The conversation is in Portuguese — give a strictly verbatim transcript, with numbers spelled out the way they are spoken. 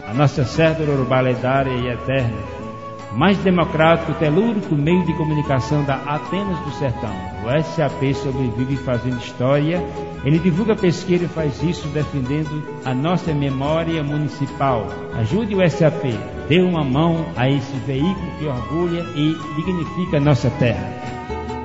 a nossa cédula urbana lendária e eterna, mais democrático, telúrico meio de comunicação da Atenas do Sertão. O S A P sobrevive fazendo história. Ele divulga pesquisa e faz isso defendendo a nossa memória municipal. Ajude o S A P, dê uma mão a esse veículo que orgulha e dignifica a nossa terra.